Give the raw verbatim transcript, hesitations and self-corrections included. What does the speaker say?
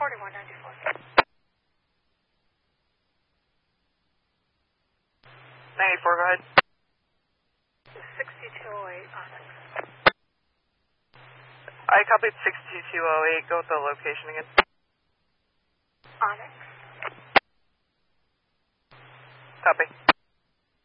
forty-one ninety-four. ninety-four, go ahead. sixty-two oh eight, Onyx. I copied sixty-two oh eight. Go with the location again. Onyx. Copy.